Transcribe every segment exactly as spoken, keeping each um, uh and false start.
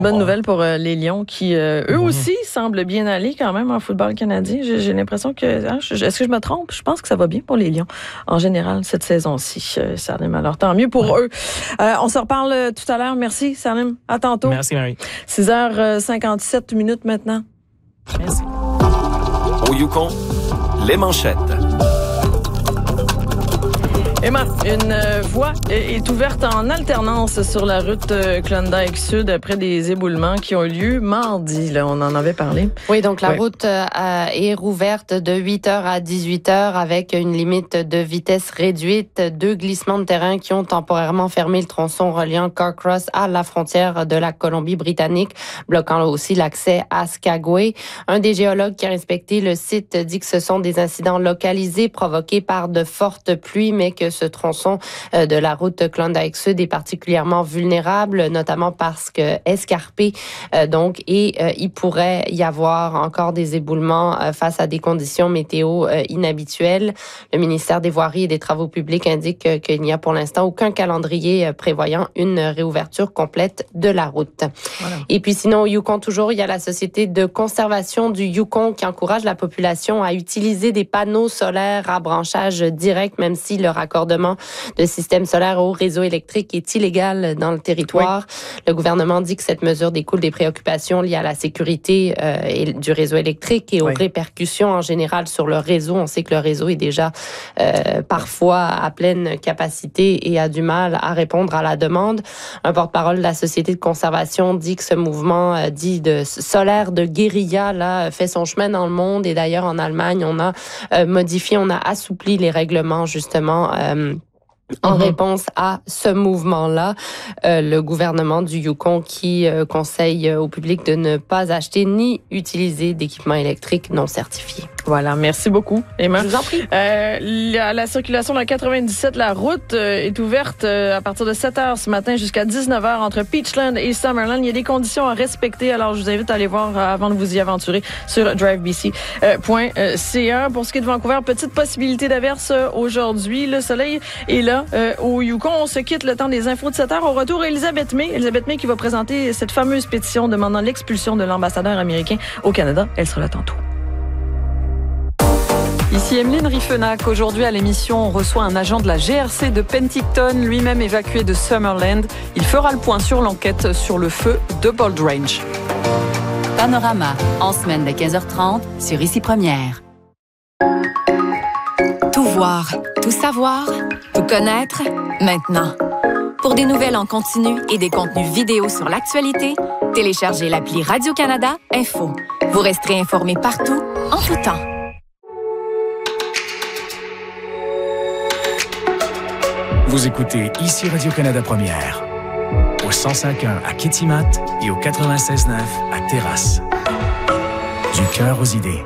Bonne nouvelle pour euh, les Lions qui, euh, eux aussi, semblent bien aller quand même en football canadien. J'ai, j'ai l'impression que... Hein, je, est-ce que je me trompe? Je pense que ça va bien pour les Lions en général cette saison-ci. Euh, Salim, alors tant mieux pour ouais. eux. Euh, on se reparle tout à l'heure. Merci, Salim. À tantôt. Merci, Marie. six heures cinquante-sept minutes maintenant. Merci. Au Yukon, les manchettes. Emma, une euh, voie est ouverte en alternance sur la route euh, Klondike Sud après des éboulements qui ont eu lieu mardi. Là, on en avait parlé. Oui, donc la ouais. route euh, est rouverte de huit heures à dix-huit heures avec une limite de vitesse réduite. Deux glissements de terrain qui ont temporairement fermé le tronçon reliant Carcross à la frontière de la Colombie-Britannique, bloquant aussi l'accès à Skagway. Un des géologues qui a inspecté le site dit que ce sont des incidents localisés provoqués par de fortes pluies, mais que ce tronçon de la route Klondike Sud est particulièrement vulnérable, notamment parce que escarpé, donc, et il pourrait y avoir encore des éboulements face à des conditions météo inhabituelles. Le ministère des Voiries et des Travaux publics indique qu'il n'y a pour l'instant aucun calendrier prévoyant une réouverture complète de la route. Voilà. Et puis sinon, au Yukon toujours, il y a la Société de conservation du Yukon qui encourage la population à utiliser des panneaux solaires à branchage direct, même si le raccordement de systèmes solaires au réseau électrique est illégal dans le territoire. Oui. Le gouvernement dit que cette mesure découle des préoccupations liées à la sécurité euh, et du réseau électrique et aux oui. répercussions en général sur le réseau. On sait que le réseau est déjà euh, parfois à pleine capacité et a du mal à répondre à la demande. Un porte-parole de la Société de conservation dit que ce mouvement euh, dit de solaire de guérilla là fait son chemin dans le monde et d'ailleurs en Allemagne on a euh, modifié, on a assoupli les règlements justement euh, en mm-hmm. réponse à ce mouvement-là. Euh, le gouvernement du Yukon qui euh, conseille au public de ne pas acheter ni utiliser d'équipements électriques non certifiés. Voilà, merci beaucoup, Emma. Je vous en prie. Euh, la, la circulation de la quatre-vingt-dix-sept, la route euh, est ouverte euh, à partir de sept heures ce matin jusqu'à dix-neuf heures entre Peachland et Summerland. Il y a des conditions à respecter, alors je vous invite à aller voir euh, avant de vous y aventurer sur drive b c point c a. Pour ce qui est de Vancouver, petite possibilité d'averse euh, aujourd'hui. Le soleil est là euh, au Yukon. On se quitte le temps des infos de sept heures. Au retour, Elisabeth May. Elisabeth May qui va présenter cette fameuse pétition demandant l'expulsion de l'ambassadeur américain au Canada. Elle sera là tantôt. Ici Emeline Riffenac. Aujourd'hui à l'émission, on reçoit un agent de la G R C de Penticton, lui-même évacué de Summerland. Il fera le point sur l'enquête sur le feu de Bold Range. Panorama, en semaine de quinze heures trente sur Ici Première. Tout voir, tout savoir, tout connaître, maintenant. Pour des nouvelles en continu et des contenus vidéo sur l'actualité, téléchargez l'appli Radio-Canada Info. Vous resterez informés partout, en tout temps. Vous écoutez Ici Radio-Canada Première, au cent cinq point un à Kitimat et au quatre-vingt-seize neuf à Terrasse. Du cœur aux idées.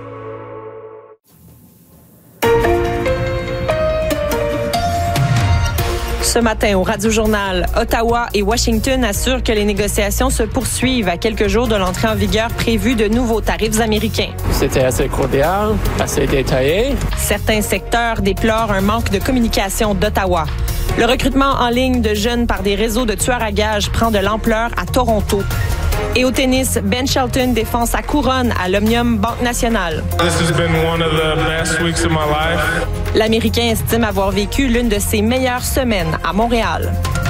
Ce matin, au Radio-Journal, Ottawa et Washington assurent que les négociations se poursuivent à quelques jours de l'entrée en vigueur prévue de nouveaux tarifs américains. C'était assez cordial, assez détaillé. Certains secteurs déplorent un manque de communication d'Ottawa. Le recrutement en ligne de jeunes par des réseaux de tueurs à gages prend de l'ampleur à Toronto. Et au tennis, Ben Shelton défend sa couronne à l'Omnium Banque Nationale. This has been one of the best weeks of my life. L'Américain estime avoir vécu l'une de ses meilleures semaines à Montréal.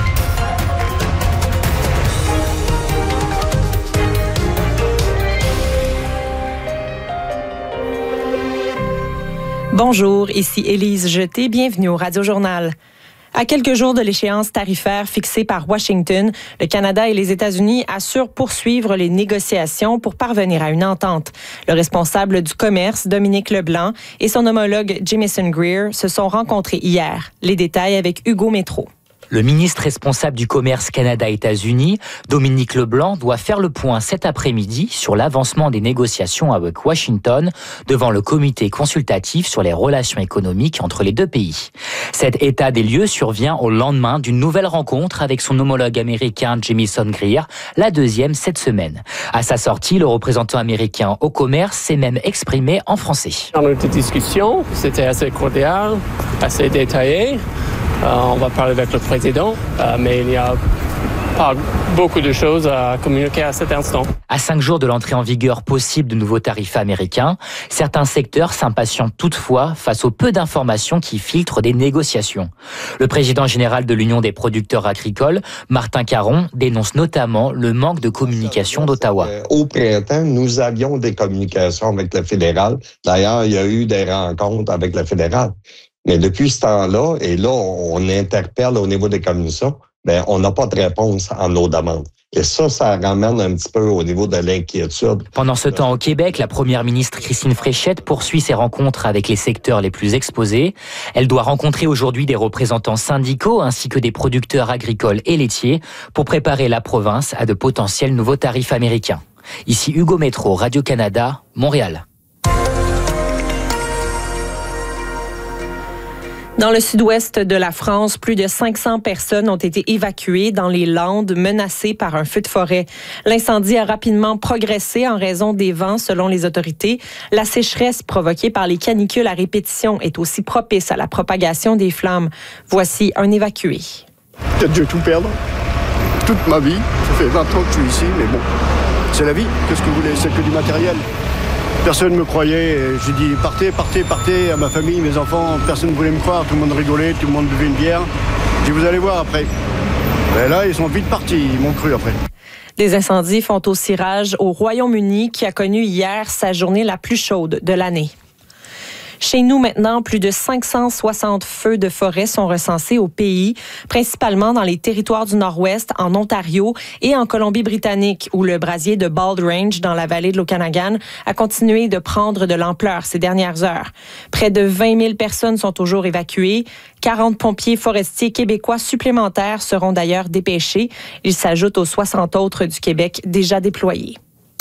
Bonjour, ici Élise Jeté, bienvenue au Radio-Journal. À quelques jours de l'échéance tarifaire fixée par Washington, le Canada et les États-Unis assurent poursuivre les négociations pour parvenir à une entente. Le responsable du commerce, Dominique Leblanc, et son homologue Jamieson Greer se sont rencontrés hier. Les détails avec Hugo Métro. Le ministre responsable du commerce Canada-États-Unis, Dominique Leblanc, doit faire le point cet après-midi sur l'avancement des négociations avec Washington devant le comité consultatif sur les relations économiques entre les deux pays. Cet état des lieux survient au lendemain d'une nouvelle rencontre avec son homologue américain Jamieson Greer, la deuxième cette semaine. À sa sortie, le représentant américain au commerce s'est même exprimé en français. Dans notre discussion, c'était assez cordial, assez détaillé. Euh, on va parler avec le président, euh, mais il n'y a Ah, beaucoup de choses à communiquer à cet instant. À cinq jours de l'entrée en vigueur possible de nouveaux tarifs américains, certains secteurs s'impatientent toutefois face au peu d'informations qui filtrent des négociations. Le président général de l'Union des producteurs agricoles, Martin Caron, dénonce notamment le manque de communication d'Ottawa. Au printemps, nous avions des communications avec le fédéral. D'ailleurs, il y a eu des rencontres avec le fédéral. Mais depuis ce temps-là, et là, on interpelle au niveau des commissions, ben, on n'a pas de réponse à nos demandes. Et ça, ça ramène un petit peu au niveau de l'inquiétude. Pendant ce temps, au Québec, la première ministre Christine Fréchette poursuit ses rencontres avec les secteurs les plus exposés. Elle doit rencontrer aujourd'hui des représentants syndicaux ainsi que des producteurs agricoles et laitiers pour préparer la province à de potentiels nouveaux tarifs américains. Ici Hugo Métro, Radio-Canada, Montréal. Dans le sud-ouest de la France, plus de cinq cents personnes ont été évacuées dans les Landes, menacées par un feu de forêt. L'incendie a rapidement progressé en raison des vents, selon les autorités. La sécheresse provoquée par les canicules à répétition est aussi propice à la propagation des flammes. Voici un évacué. Peut-être que je vais tout perdre. Toute ma vie. Ça fait vingt ans que je suis ici, mais bon, c'est la vie. Qu'est-ce que vous voulez? C'est que du matériel. Personne ne me croyait. J'ai dit partez, partez, partez à ma famille, mes enfants. Personne ne voulait me croire. Tout le monde rigolait, tout le monde buvait une bière. J'ai dit vous allez voir après. Et là, ils sont vite partis. Ils m'ont cru après. Des incendies font aussi rage au Royaume-Uni qui a connu hier sa journée la plus chaude de l'année. Chez nous, maintenant, plus de cinq cent soixante feux de forêt sont recensés au pays, principalement dans les territoires du Nord-Ouest, en Ontario et en Colombie-Britannique, où le brasier de Bald Range, dans la vallée de l'Okanagan, a continué de prendre de l'ampleur ces dernières heures. Près de vingt mille personnes sont toujours évacuées. quarante pompiers forestiers québécois supplémentaires seront d'ailleurs dépêchés. Ils s'ajoutent aux soixante autres du Québec déjà déployés.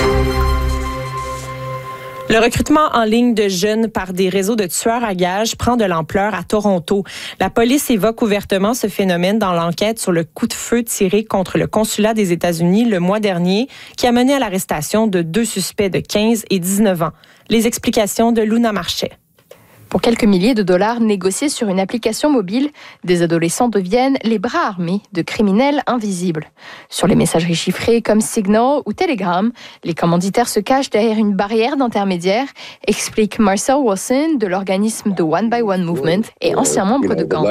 Le recrutement en ligne de jeunes par des réseaux de tueurs à gages prend de l'ampleur à Toronto. La police évoque ouvertement ce phénomène dans l'enquête sur le coup de feu tiré contre le consulat des États-Unis le mois dernier, qui a mené à l'arrestation de deux suspects de quinze et dix-neuf ans. Les explications de Luna Marchais. Pour quelques milliers de dollars négociés sur une application mobile, des adolescents deviennent les bras armés de criminels invisibles. Sur les messageries chiffrées comme Signal ou Telegram, les commanditaires se cachent derrière une barrière d'intermédiaire, explique Marcel Wilson de l'organisme The One by One Movement et ancien membre de gang.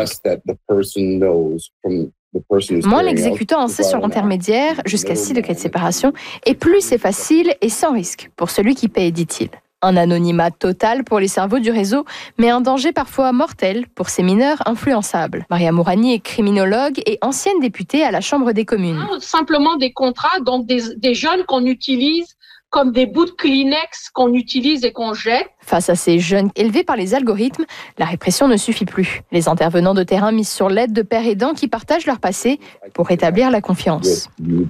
Moins l'exécutant en sait sur l'intermédiaire, jusqu'à six degrés de séparation, et plus c'est facile et sans risque pour celui qui paye, dit-il. Un anonymat total pour les cerveaux du réseau, mais un danger parfois mortel pour ces mineurs influençables. Maria Mourani est criminologue et ancienne députée à la Chambre des communes. Simplement des contrats, donc des, des jeunes qu'on utilise comme des bouts de Kleenex qu'on utilise et qu'on jette. Face à ces jeunes élevés par les algorithmes, la répression ne suffit plus. Les intervenants de terrain misent sur l'aide de pères aidants qui partagent leur passé pour rétablir la confiance.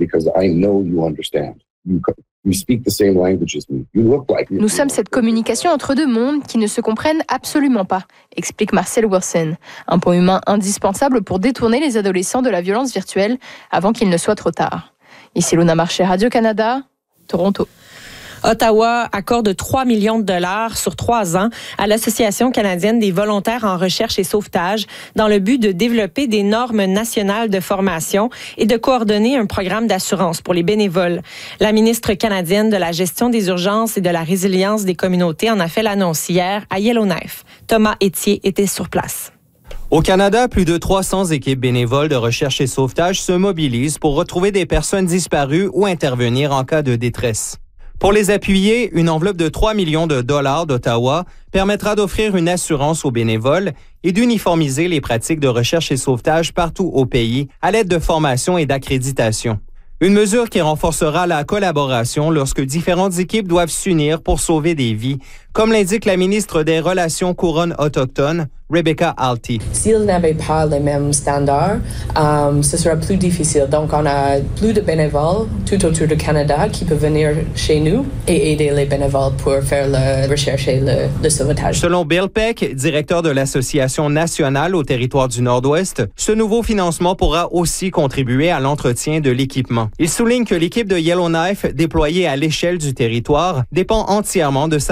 Nous sommes cette communication entre deux mondes qui ne se comprennent absolument pas, explique Marcel Wilson. Un pont humain indispensable pour détourner les adolescents de la violence virtuelle avant qu'il ne soit trop tard. Ici Luna Marchais, Radio-Canada, Toronto. Ottawa accorde trois millions de dollars sur trois ans à l'Association canadienne des volontaires en recherche et sauvetage dans le but de développer des normes nationales de formation et de coordonner un programme d'assurance pour les bénévoles. La ministre canadienne de la gestion des urgences et de la résilience des communautés en a fait l'annonce hier à Yellowknife. Thomas Etier était sur place. Au Canada, plus de trois cents équipes bénévoles de recherche et sauvetage se mobilisent pour retrouver des personnes disparues ou intervenir en cas de détresse. Pour les appuyer, une enveloppe de trois millions de dollars d'Ottawa permettra d'offrir une assurance aux bénévoles et d'uniformiser les pratiques de recherche et sauvetage partout au pays à l'aide de formations et d'accréditation. Une mesure qui renforcera la collaboration lorsque différentes équipes doivent s'unir pour sauver des vies, comme l'indique la ministre des Relations couronnes autochtones, Rebecca Alty. S'ils n'avaient pas les mêmes standards, um, ce sera plus difficile. Donc, on a plus de bénévoles tout autour du Canada qui peuvent venir chez nous et aider les bénévoles pour faire la recherche et le, le sauvetage. Selon Bill Peck, directeur de l'Association nationale au territoire du Nord-Ouest, ce nouveau financement pourra aussi contribuer à l'entretien de l'équipement. Il souligne que l'équipe de Yellowknife, déployée à l'échelle du territoire, dépend entièrement de sa propre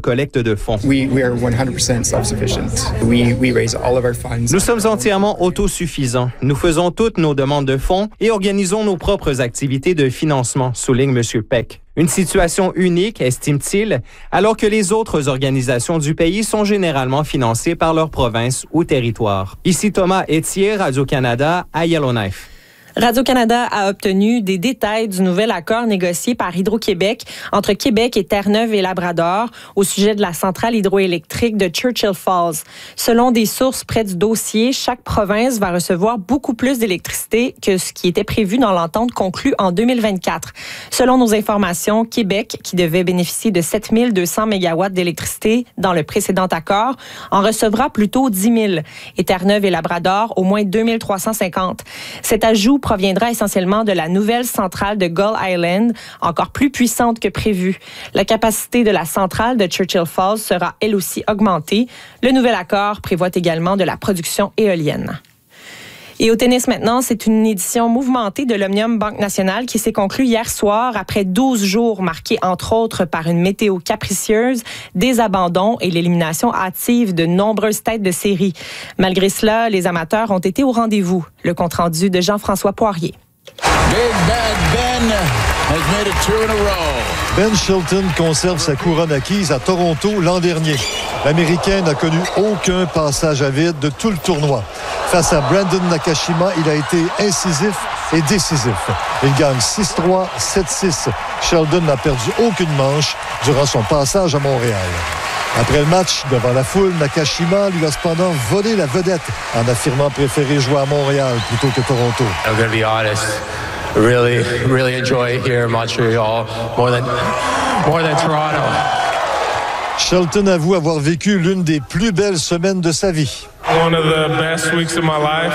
collecte de fonds. We, we are one hundred percent self-sufficient. We, we raise all of our funds. Nous sommes entièrement autosuffisants. Nous faisons toutes nos demandes de fonds et organisons nos propres activités de financement, souligne M. Peck. Une situation unique, estime-t-il, alors que les autres organisations du pays sont généralement financées par leur province ou territoire. Ici Thomas Etier, Radio-Canada, à Yellowknife. Radio-Canada a obtenu des détails du nouvel accord négocié par Hydro-Québec entre Québec et Terre-Neuve et Labrador au sujet de la centrale hydroélectrique de Churchill Falls. Selon des sources près du dossier, chaque province va recevoir beaucoup plus d'électricité que ce qui était prévu dans l'entente conclue en deux mille vingt-quatre. Selon nos informations, Québec, qui devait bénéficier de sept mille deux cents mégawatts d'électricité dans le précédent accord, en recevra plutôt dix mille et Terre-Neuve et Labrador au moins deux mille trois cent cinquante. Cet ajout proviendra essentiellement de la nouvelle centrale de Gull Island, encore plus puissante que prévu. La capacité de la centrale de Churchill Falls sera elle aussi augmentée. Le nouvel accord prévoit également de la production éolienne. Et au tennis maintenant, c'est une édition mouvementée de l'Omnium Banque Nationale qui s'est conclue hier soir après douze jours marqués entre autres par une météo capricieuse, des abandons et l'élimination hâtive de nombreuses têtes de série. Malgré cela, les amateurs ont été au rendez-vous. Le compte-rendu de Jean-François Poirier. Big Bad Ben has made it two in a row. Ben Shelton conserve sa couronne acquise à Toronto l'an dernier. L'Américain n'a connu aucun passage à vide de tout le tournoi. Face à Brandon Nakashima, il a été incisif et décisif. Il gagne six trois, sept six. Sheldon n'a perdu aucune manche durant son passage à Montréal. Après le match, devant la foule, Nakashima lui a cependant volé la vedette en affirmant préférer jouer à Montréal plutôt que Toronto. I'm going to be honest. Really, really enjoy here in Montreal more than, more than Toronto. Shelton avoue avoir vécu l'une des plus belles semaines de sa vie. One of the best weeks of my life.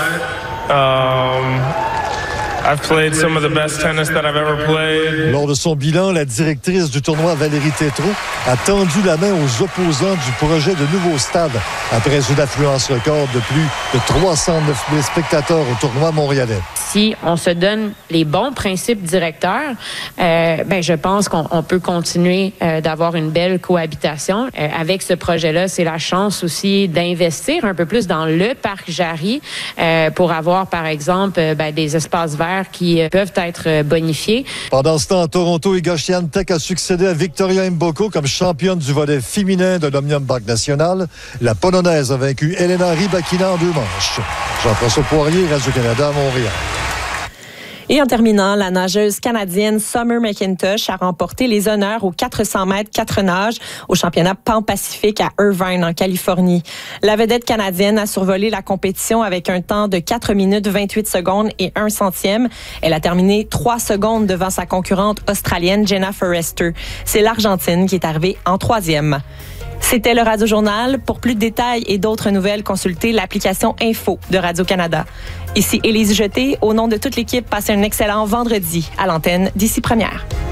Um... I've played some of the best tennis that I've ever played. Lors de son bilan, la directrice du tournoi, Valérie Tétrault, a tendu la main aux opposants du projet de nouveau stade après une affluence record de plus de trois cent neuf mille spectateurs au tournoi montréalais. Si on se donne les bons principes directeurs, euh, ben je pense qu'on on peut continuer euh, d'avoir une belle cohabitation. Euh, avec ce projet-là, c'est la chance aussi d'investir un peu plus dans le parc Jarry euh, pour avoir, par exemple, euh, ben, des espaces verts qui euh, peuvent être bonifiés. Pendant ce temps, Toronto, Iga Swiatek a succédé à Victoria Mboko comme championne du volley féminin de l'Omnium Banque Nationale. La Polonaise a vaincu Elena Rybakina en deux manches. Jean-François Poirier, Radio-Canada à Montréal. Et en terminant, la nageuse canadienne Summer McIntosh a remporté les honneurs aux quatre cents mètres quatre nages au championnat Pan-Pacifique à Irvine, en Californie. La vedette canadienne a survolé la compétition avec un temps de quatre minutes vingt-huit secondes et un centième. Elle a terminé trois secondes devant sa concurrente australienne Jenna Forrester. C'est l'Argentine qui est arrivée en troisième. C'était le Radio-Journal. Pour plus de détails et d'autres nouvelles, consultez l'application Info de Radio-Canada. Ici Élise Jeté. Au nom de toute l'équipe, passez un excellent vendredi à l'antenne d'Ici Première.